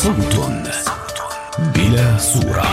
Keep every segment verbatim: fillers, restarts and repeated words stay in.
صوت بلا صورة.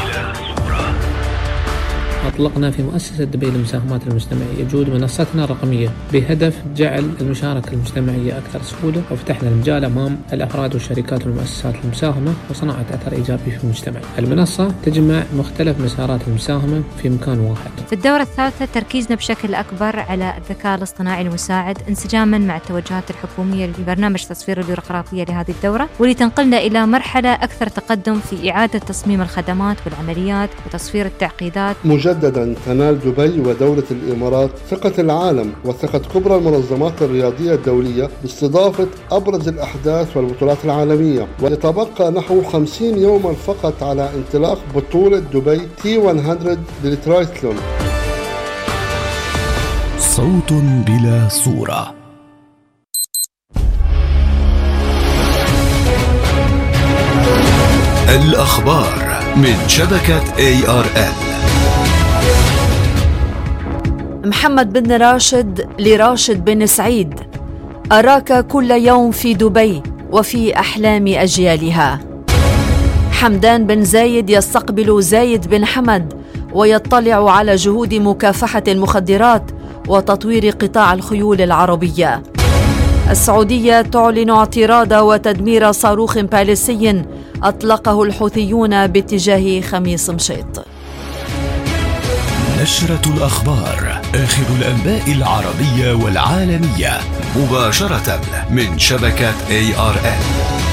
أطلقنا في مؤسسة دبي للمساهمات المجتمعية جهود منصتنا الرقمية بهدف جعل المشاركة المجتمعية أكثر سهولة، وفتحنا المجال أمام الأفراد والشركات والمؤسسات المساهمة وصنعت أثر إيجابي في المجتمع. المنصة تجمع مختلف مسارات المساهمة في مكان واحد. في الدورة الثالثة تركيزنا بشكل أكبر على الذكاء الاصطناعي المساعد انسجاما مع التوجهات الحكومية لبرنامج تصفير البيروقراطية لهذه الدورة، واللي تنقلنا إلى مرحلة أكثر تقدم في إعادة تصميم الخدمات والعمليات وتصفير التعقيدات. مجددا تنال دبي ودولة الإمارات ثقة العالم وثقة كبرى المنظمات الرياضية الدولية باستضافة أبرز الأحداث والبطولات العالمية، ويتبقى نحو خمسين يوما فقط على انطلاق بطولة دبي تي مئة للترايثلون. صوت بلا صورة. الأخبار من شبكة إيه آر إل. محمد بن راشد لراشد بن سعيد: أراك كل يوم في دبي وفي أحلام أجيالها. حمدان بن زايد يستقبل زايد بن حمد ويطلع على جهود مكافحة المخدرات وتطوير قطاع الخيول العربية. السعودية تعلن اعتراض وتدمير صاروخ باليستي أطلقه الحوثيون باتجاه خميس مشيط. نشرة الأخبار، آخر الأنباء العربية والعالمية مباشرة من شبكة إيه آر إل.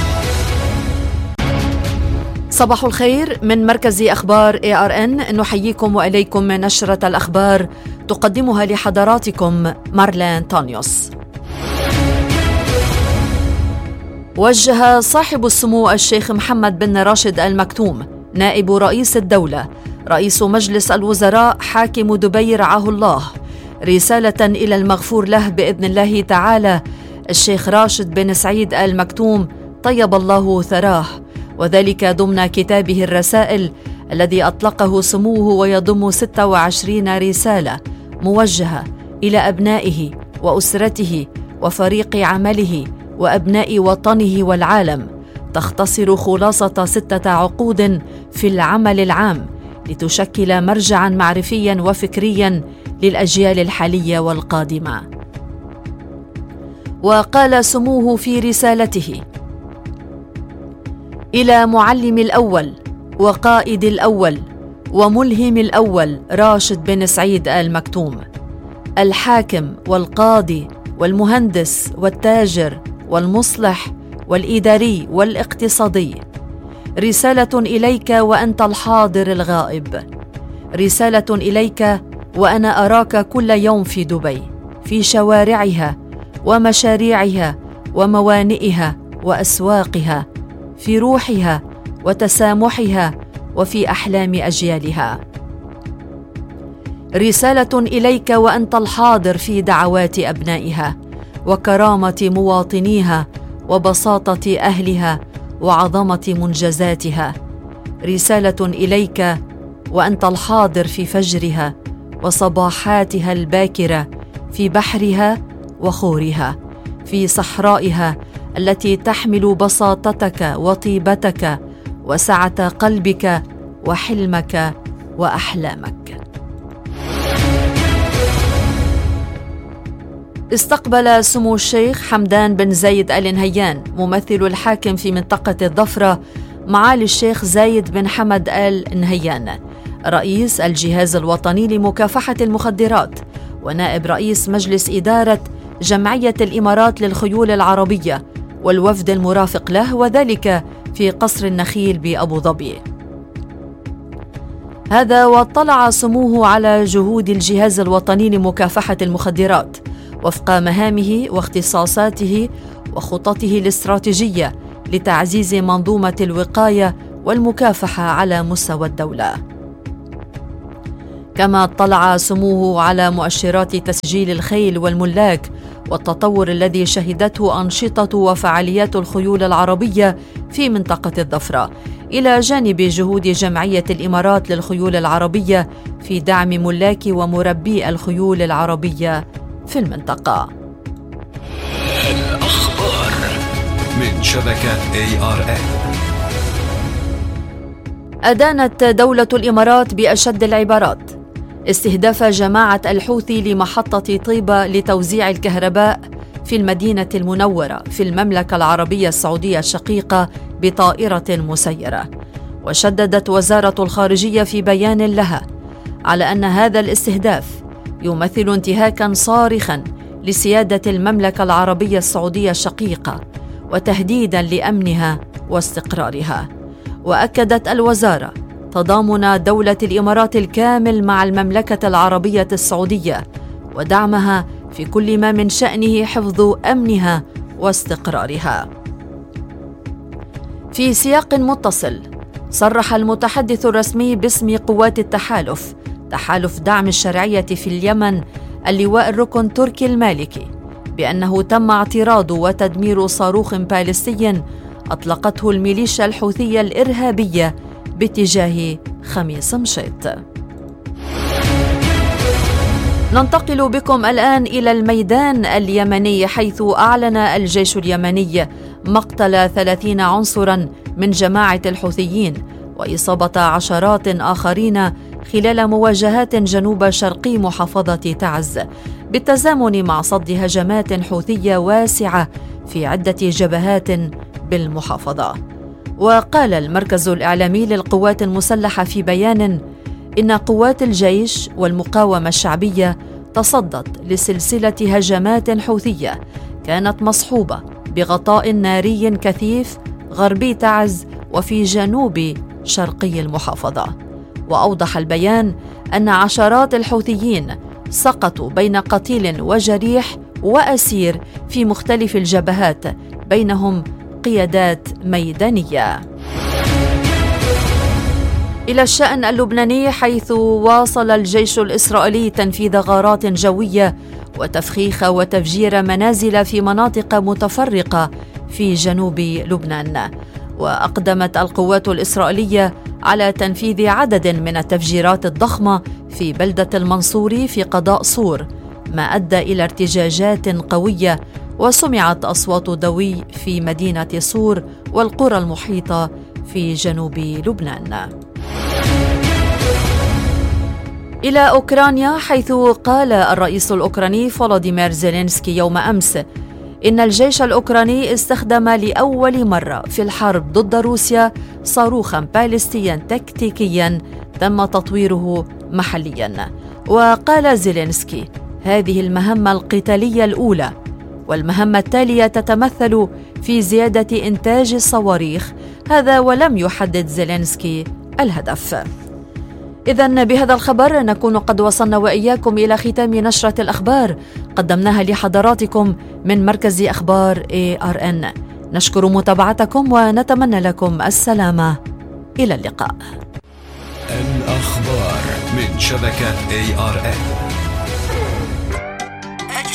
صباح الخير من مركز أخبار إيه آر إن، نحييكم وإليكم من نشرة الأخبار تقدمها لحضراتكم مارلين تونيوس. وجه صاحب السمو الشيخ محمد بن راشد آل مكتوم نائب رئيس الدولة رئيس مجلس الوزراء حاكم دبي رعاه الله رسالة إلى المغفور له بإذن الله تعالى الشيخ راشد بن سعيد آل مكتوم طيب الله ثراه، وذلك ضمن كتابه الرسائل الذي أطلقه سموه، ويضم ستة وعشرين رسالة موجهة إلى أبنائه وأسرته وفريق عمله وأبناء وطنه والعالم، تختصر خلاصة ستة عقود في العمل العام لتشكل مرجعاً معرفياً وفكرياً للأجيال الحالية والقادمة. وقال سموه في رسالته: إلى معلم الأول وقائد الأول وملهم الأول راشد بن سعيد آل مكتوم، الحاكم والقاضي والمهندس والتاجر والمصلح والإداري والاقتصادي، رسالة إليك وأنت الحاضر الغائب، رسالة إليك وأنا أراك كل يوم في دبي، في شوارعها ومشاريعها وموانئها وأسواقها، في روحها وتسامحها وفي أحلام أجيالها، رسالة إليك وأنت الحاضر في دعوات أبنائها وكرامة مواطنيها وبساطة أهلها وعظمة منجزاتها، رسالة إليك وأنت الحاضر في فجرها وصباحاتها الباكرة، في بحرها وخورها، في صحرائها التي تحمل بساطتك وطيبتك وسعة قلبك وحلمك وأحلامك. استقبل سمو الشيخ حمدان بن زايد آل نهيان ممثل الحاكم في منطقة الضفرة معالي الشيخ زايد بن حمد آل نهيان رئيس الجهاز الوطني لمكافحة المخدرات ونائب رئيس مجلس إدارة جمعية الإمارات للخيول العربية والوفد المرافق له، وذلك في قصر النخيل بأبو ظبي. هذا واطلع سموه على جهود الجهاز الوطني لمكافحة المخدرات وفق مهامه واختصاصاته وخططه الاستراتيجية لتعزيز منظومة الوقاية والمكافحة على مستوى الدولة. كما اطلع سموه على مؤشرات تسجيل الخيل والملاك والتطور الذي شهدته أنشطة وفعاليات الخيول العربية في منطقة الضفرة، إلى جانب جهود جمعية الإمارات للخيول العربية في دعم ملاك ومربي الخيول العربية في المنطقة. الأخبار من شبكة إيه آر إل. أدانت دولة الإمارات بأشد العبارات استهداف جماعة الحوثي لمحطة طيبة لتوزيع الكهرباء في المدينة المنورة في المملكة العربية السعودية الشقيقة بطائرة مسيرة. وشددت وزارة الخارجية في بيان لها على أن هذا الاستهداف يمثل انتهاكاً صارخاً لسيادة المملكة العربية السعودية الشقيقة وتهديداً لأمنها واستقرارها. وأكدت الوزارة تضامن دولة الإمارات الكامل مع المملكة العربية السعودية ودعمها في كل ما من شأنه حفظ أمنها واستقرارها. في سياق متصل، صرح المتحدث الرسمي باسم قوات التحالف تحالف دعم الشرعية في اليمن اللواء الركن تركي المالكي بأنه تم اعتراض وتدمير صاروخ باليستي أطلقته الميليشيا الحوثية الإرهابية باتجاه خميس مشيط. ننتقل بكم الآن إلى الميدان اليمني، حيث أعلن الجيش اليمني مقتل ثلاثين عنصراً من جماعة الحوثيين وإصابة عشرات آخرين خلال مواجهات جنوب شرقي محافظة تعز، بالتزامن مع صد هجمات حوثية واسعة في عدة جبهات بالمحافظة. وقال المركز الإعلامي للقوات المسلحة في بيان إن قوات الجيش والمقاومة الشعبية تصدت لسلسلة هجمات حوثية كانت مصحوبة بغطاء ناري كثيف غربي تعز وفي جنوب شرقي المحافظة. وأوضح البيان أن عشرات الحوثيين سقطوا بين قتيل وجريح وأسير في مختلف الجبهات، بينهم قيادات ميدانية. إلى الشأن اللبناني، حيث واصل الجيش الإسرائيلي تنفيذ غارات جوية وتفخيخ وتفجير منازل في مناطق متفرقة في جنوب لبنان. وأقدمت القوات الإسرائيلية على تنفيذ عدد من التفجيرات الضخمة في بلدة المنصوري في قضاء صور، ما أدى إلى ارتجاجات قوية وسمعت أصوات دوي في مدينة صور والقرى المحيطة في جنوب لبنان. إلى أوكرانيا، حيث قال الرئيس الأوكراني فولوديمير زيلينسكي يوم أمس إن الجيش الأوكراني استخدم لأول مرة في الحرب ضد روسيا صاروخاً باليستياً تكتيكياً تم تطويره محلياً. وقال زيلينسكي: هذه المهمة القتالية الأولى، والمهمة التالية تتمثل في زيادة إنتاج الصواريخ. هذا ولم يحدد زيلينسكي الهدف. إذن بهذا الخبر نكون قد وصلنا وإياكم إلى ختام نشرة الأخبار قدمناها لحضراتكم من مركز أخبار إيه آر إن. نشكر متابعتكم ونتمنى لكم السلامة. إلى اللقاء. الأخبار من شبكة إيه آر إن.